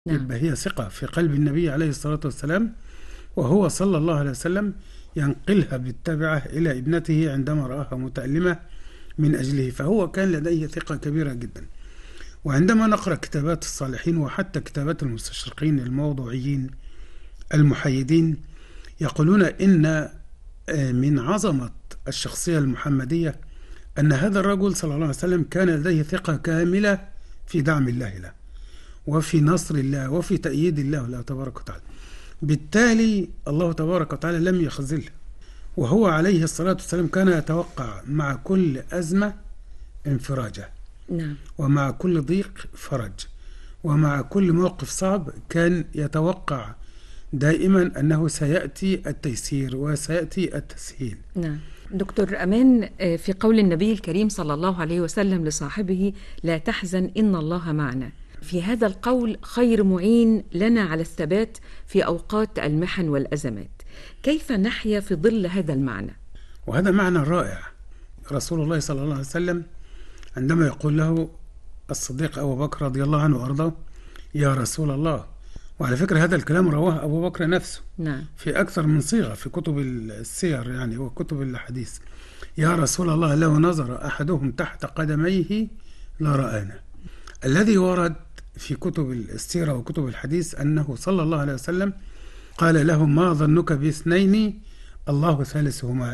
نعم. يبقى هي ثقة في قلب النبي عليه الصلاة والسلام، وهو صلى الله عليه وسلم ينقلها بالتبعة إلى ابنته عندما رآها متألمة من أجله، فهو كان لديه ثقة كبيرة جدا. وعندما نقرأ كتابات الصالحين وحتى كتابات المستشرقين الموضوعيين المحايدين، يقولون إن من عظمة الشخصية المحمدية أن هذا الرجل صلى الله عليه وسلم كان لديه ثقة كاملة في دعم الله له، وفي نصر الله، وفي تأييد الله له تبارك وتعالى. بالتالي الله تبارك وتعالى لم يخذله، وهو عليه الصلاة والسلام كان يتوقع مع كل أزمة انفراجه، نعم. ومع كل ضيق فرج، ومع كل موقف صعب كان يتوقع دائما أنه سيأتي التيسير وسيأتي التسهيل. نعم. دكتور أمان، في قول النبي الكريم صلى الله عليه وسلم لصاحبه: لا تحزن إن الله معنا، في هذا القول خير معين لنا على الثبات في أوقات المحن والأزمات، كيف نحيا في ظل هذا المعنى؟ وهذا معنى رائع. رسول الله صلى الله عليه وسلم عندما يقول له الصديق أبو بكر رضي الله عنه وأرضاه: يا رسول الله. وعلى فكرة هذا الكلام رواه أبو بكر نفسه، نعم، في أكثر من صيغة في كتب السير يعني وكتب الحديث: يا رسول الله، لو نظر أحدهم تحت قدميه لرآنا. الذي ورد في كتب السيرة وكتب الحديث أنه صلى الله عليه وسلم قال له: ما ظنك باثنين الله ثالثهما.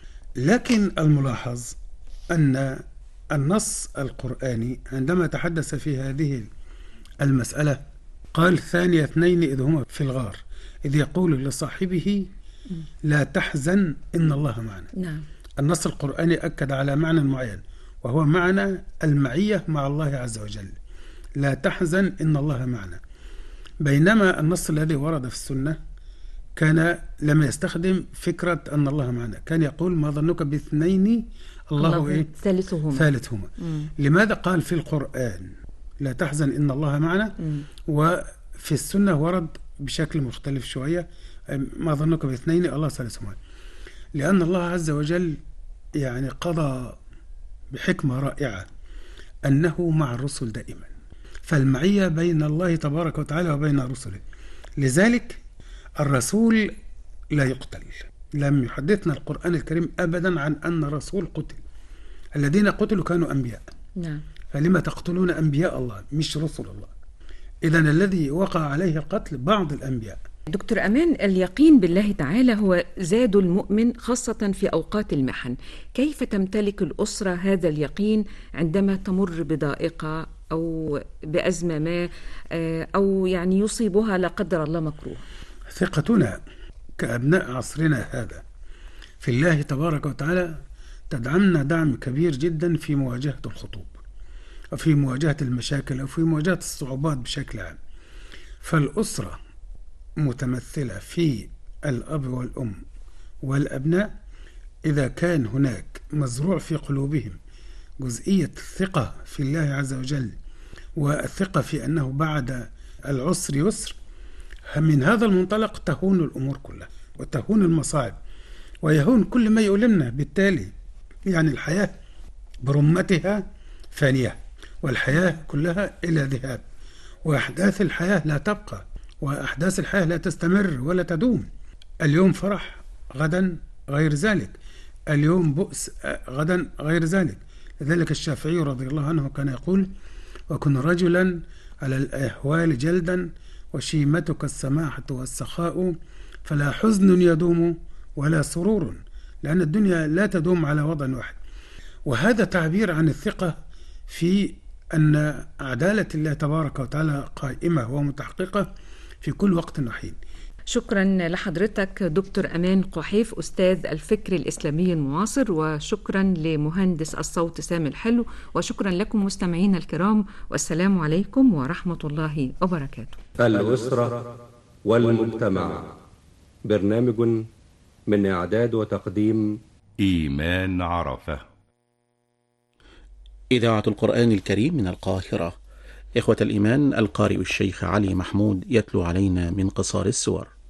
لكن الملاحظ أن النص القرآني عندما تحدث في هذه المسألة قال: ثاني اثنين إذ هما في الغار إذ يقول لصاحبه لا تحزن إن الله معنا. نعم. النص القرآني أكد على معنى معين، وهو معنى المعية مع الله عز وجل، لا تحزن إن الله معنا. بينما النص الذي ورد في السنة كان لم يستخدم فكرة أن الله معنا، كان يقول: ما ظنك باثنين الله ثالثهما. لماذا قال في القرآن لا تحزن إن الله معنا، وفي السنة ورد بشكل مختلف شوية: ما ظنك باثنين الله ثالثهما؟ لأن الله عز وجل يعني قضى بحكمة رائعة أنه مع الرسل دائما، فالمعية بين الله تبارك وتعالى وبين رسله. لذلك الرسول لا يقتل. لم يحدثنا القرآن الكريم أبدا عن أن رسول قتل. الذين قتلوا كانوا أنبياء. نعم. فلما تقتلون أنبياء الله مش رسل الله؟ إذن الذي وقع عليه القتل بعض الأنبياء. دكتور أمان، اليقين بالله تعالى هو زاد المؤمن خاصة في أوقات المحن، كيف تمتلك الأسرة هذا اليقين عندما تمر بضائقة أو بأزمة ما، أو يعني يصيبها لا قدر الله مكروه؟ ثقتنا كأبناء عصرنا هذا في الله تبارك وتعالى تدعمنا دعم كبير جدا في مواجهة الخطوب، وفي مواجهة المشاكل، وفي مواجهة الصعوبات بشكل عام. فالأسرة متمثلة في الأب والأم والأبناء. إذا كان هناك مزروع في قلوبهم جزئية الثقة في الله عز وجل، والثقة في أنه بعد العسر يسر، من هذا المنطلق تهون الأمور كلها، وتهون المصاعب، ويهون كل ما يؤلمنا. بالتالي يعني الحياة برمتها فانية، والحياة كلها إلى ذهاب، وأحداث الحياة لا تبقى، وأحداث الحياة لا تستمر ولا تدوم. اليوم فرح غدا غير ذلك، اليوم بؤس غدا غير ذلك. لذلك الشافعي رضي الله عنه كان يقول: وكن رجلا على الأهوال جلدا، وشيمتك السماحة والسخاء، فلا حزن يدوم ولا سرور، لأن الدنيا لا تدوم على وضع واحد. وهذا تعبير عن الثقة في أن عدالة الله تبارك وتعالى قائمة ومتحققة في كل وقت وحين. شكرا لحضرتك دكتور أمان قحيف، أستاذ الفكر الإسلامي المعاصر، وشكرا لمهندس الصوت سامي الحلو، وشكرا لكم مستمعين الكرام، والسلام عليكم ورحمة الله وبركاته. الأسرة والمجتمع، برنامج من إعداد وتقديم إيمان عرفة. إذاعة القرآن الكريم من القاهرة. إخوة الإيمان، القارئ الشيخ علي محمود يتلو علينا من قصار السور.